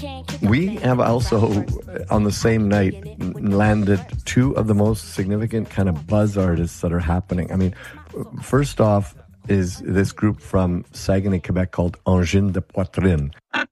We have also, on the same night, landed two of the most significant kind of buzz artists that are happening. I mean, first off is this group from Saguenay, Quebec called Angine de Poitrine.